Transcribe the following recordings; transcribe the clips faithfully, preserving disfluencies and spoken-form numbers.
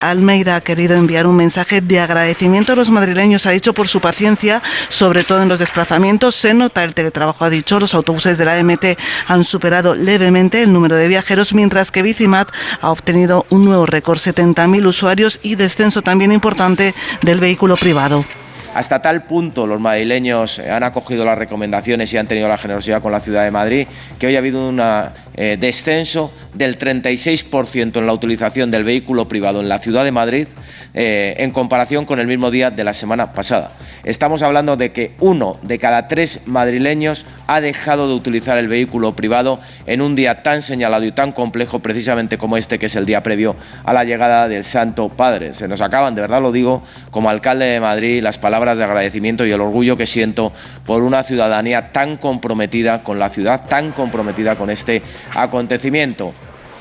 Almeida ha querido enviar un mensaje de agradecimiento a los madrileños, ha dicho, por su paciencia, sobre todo en los desplazamientos. Se nota el teletrabajo, ha dicho. Los autobuses de la A M T han superado levemente el número de viajeros, mientras que Bicimat ha obtenido un nuevo récord, setenta mil usuarios, y descenso también importante del vehículo privado. Hasta tal punto los madrileños han acogido las recomendaciones y han tenido la generosidad con la Ciudad de Madrid, que hoy ha habido un eh, descenso del treinta y seis por ciento en la utilización del vehículo privado en la Ciudad de Madrid eh, en comparación con el mismo día de la semana pasada. Estamos hablando de que uno de cada tres madrileños ha dejado de utilizar el vehículo privado en un día tan señalado y tan complejo precisamente como este, que es el día previo a la llegada del Santo Padre. Se nos acaban, de verdad lo digo, como alcalde de Madrid, las palabras de agradecimiento y el orgullo que siento por una ciudadanía tan comprometida con la ciudad, tan comprometida con este acontecimiento.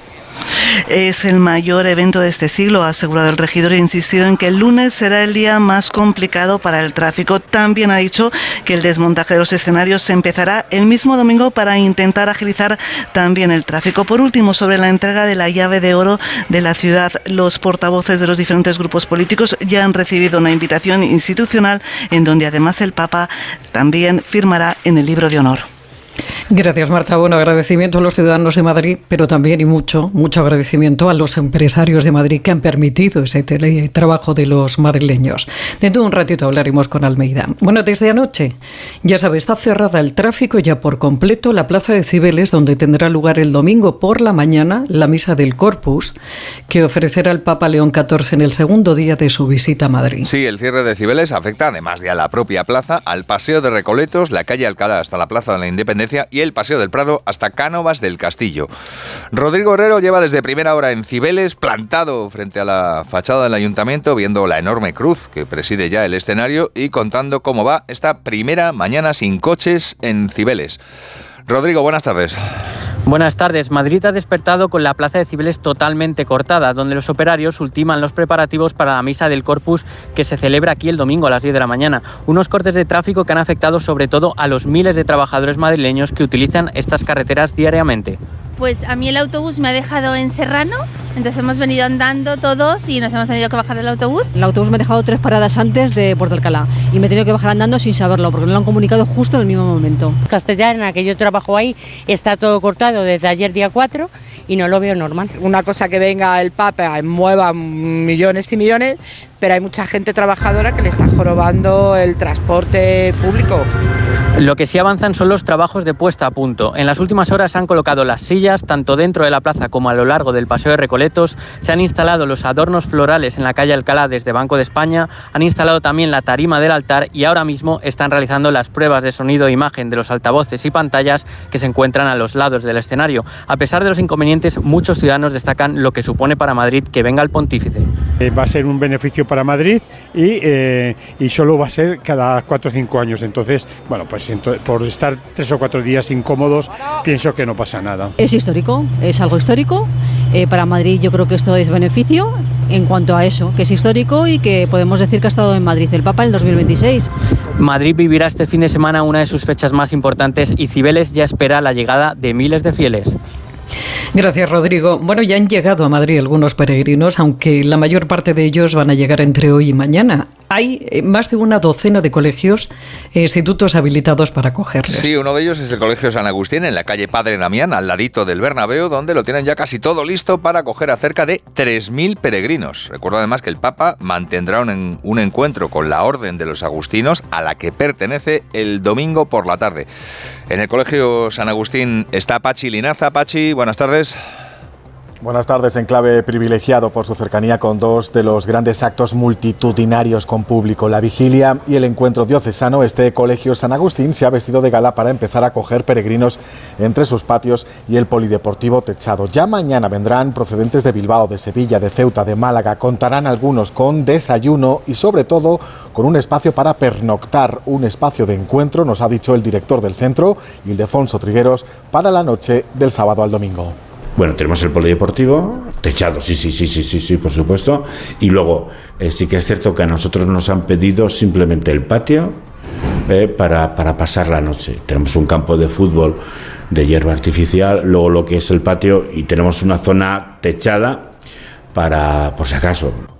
Es el mayor evento de este siglo, ha asegurado el regidor, e ha insistido en que el lunes será el día más complicado para el tráfico. También ha dicho que el desmontaje de los escenarios se empezará el mismo domingo para intentar agilizar también el tráfico. Por último, sobre la entrega de la llave de oro de la ciudad, los portavoces de los diferentes grupos políticos ya han recibido una invitación institucional en donde además el Papa también firmará en el libro de honor. Gracias, Marta. Bueno, agradecimiento a los ciudadanos de Madrid, pero también y mucho, mucho agradecimiento a los empresarios de Madrid que han permitido ese teletrabajo de los madrileños. Dentro de un ratito hablaremos con Almeida. Bueno, desde anoche, ya sabe, está cerrada el tráfico ya por completo la Plaza de Cibeles, donde tendrá lugar el domingo por la mañana la misa del Corpus, que ofrecerá el Papa León catorce en el segundo día de su visita a Madrid. Sí, el cierre de Cibeles afecta, además de a la propia plaza, al Paseo de Recoletos, la calle Alcalá hasta la Plaza de la Independencia y el Paseo del Prado hasta Cánovas del Castillo. Rodrigo Herrero lleva desde primera hora en Cibeles, plantado frente a la fachada del ayuntamiento, viendo la enorme cruz que preside ya el escenario y contando cómo va esta primera mañana sin coches en Cibeles. Rodrigo, buenas tardes. Buenas tardes. Madrid ha despertado con la Plaza de Cibeles totalmente cortada, donde los operarios ultiman los preparativos para la misa del Corpus, que se celebra aquí el domingo a las diez de la mañana. Unos cortes de tráfico que han afectado sobre todo a los miles de trabajadores madrileños que utilizan estas carreteras diariamente. Pues a mí el autobús me ha dejado en Serrano, entonces hemos venido andando todos y nos hemos tenido que bajar del autobús. El autobús me ha dejado tres paradas antes de Puerto Alcalá y me he tenido que bajar andando sin saberlo, porque me lo han comunicado justo en el mismo momento. Castellana, que yo trabajo ahí, está todo cortado desde ayer día cuatro y no lo veo normal. Una cosa que venga el Papa, mueva millones y millones, pero hay mucha gente trabajadora que le está jorobando el transporte público. Lo que sí avanzan son los trabajos de puesta a punto. En las últimas horas se han colocado las sillas, tanto dentro de la plaza como a lo largo del Paseo de Recoletos. Se han instalado los adornos florales en la calle Alcalá desde Banco de España. Han instalado también la tarima del altar y ahora mismo están realizando las pruebas de sonido e imagen de los altavoces y pantallas que se encuentran a los lados del escenario. A pesar de los inconvenientes, muchos ciudadanos destacan lo que supone para Madrid que venga el pontífice. Eh, va a ser un beneficio para Madrid y, eh, y solo va a ser cada cuatro o cinco años. Entonces, bueno, pues por estar tres o cuatro días incómodos, pienso que no pasa nada. Es histórico, es algo histórico. Eh, para Madrid yo creo que esto es beneficio en cuanto a eso, que es histórico y que podemos decir que ha estado en Madrid el Papa en el dos mil veintiséis. Madrid vivirá este fin de semana una de sus fechas más importantes y Cibeles ya espera la llegada de miles de fieles. Gracias, Rodrigo. Bueno, ya han llegado a Madrid algunos peregrinos, aunque la mayor parte de ellos van a llegar entre hoy y mañana. Hay más de una docena de colegios e institutos habilitados para acogerles. Sí, uno de ellos es el Colegio San Agustín, en la calle Padre Damián, al ladito del Bernabéu, donde lo tienen ya casi todo listo para acoger a cerca de tres mil peregrinos. Recuerdo además que el Papa mantendrá un, un encuentro con la Orden de los Agustinos, a la que pertenece, el domingo por la tarde. En el Colegio San Agustín está Pachi Linaza. Pachi, buenas tardes. Buenas tardes. En clave privilegiado por su cercanía con dos de los grandes actos multitudinarios con público, la vigilia y el encuentro diocesano, este Colegio San Agustín se ha vestido de gala para empezar a acoger peregrinos entre sus patios y el polideportivo techado. Ya mañana vendrán procedentes de Bilbao, de Sevilla, de Ceuta, de Málaga. Contarán algunos con desayuno y sobre todo con un espacio para pernoctar, un espacio de encuentro, nos ha dicho el director del centro, Ildefonso Trigueros, para la noche del sábado al domingo. Bueno, tenemos el polideportivo techado, sí, sí, sí, sí, sí, sí, por supuesto. Y luego eh, sí que es cierto que a nosotros nos han pedido simplemente el patio eh, para, para pasar la noche. Tenemos un campo de fútbol de hierba artificial, luego lo que es el patio y tenemos una zona techada para, por si acaso.